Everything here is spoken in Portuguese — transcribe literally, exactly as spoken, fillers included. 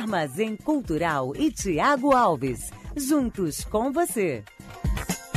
Armazém Cultural e Tiago Alves, juntos com você.